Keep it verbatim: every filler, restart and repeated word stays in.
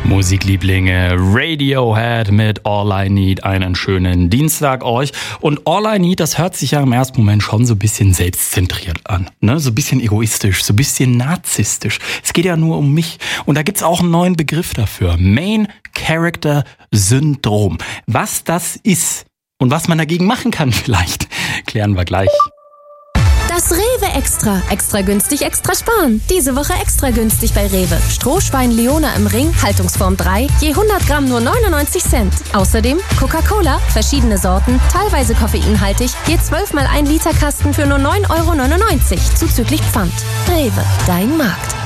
Musiklieblinge, Radiohead mit All I Need. Einen schönen Dienstag euch. Und All I Need, das hört sich ja im ersten Moment schon so ein bisschen selbstzentriert an. Ne? So ein bisschen egoistisch, so ein bisschen narzisstisch. Es geht ja nur um mich. Und da gibt's auch einen neuen Begriff dafür. Main Character Syndrom. Was das ist und was man dagegen machen kann vielleicht, klären wir gleich. Das Rewe Extra. Extra günstig, extra sparen. Diese Woche extra günstig bei Rewe. Strohschwein Leona im Ring, Haltungsform drei, je hundert Gramm nur neunundneunzig Cent. Außerdem Coca-Cola, verschiedene Sorten, teilweise koffeinhaltig, je zwölf mal ein Liter Kasten für nur neun Euro neunundneunzig, zuzüglich Pfand. Rewe, dein Markt.